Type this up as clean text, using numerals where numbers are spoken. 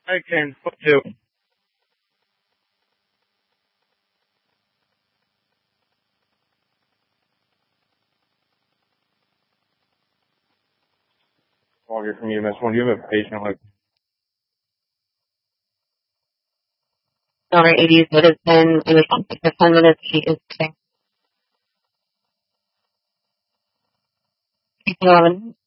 I can put two. I'll hear from you, Miss One. You have a patient like $80 citizen in the 10 minutes she is today. 11.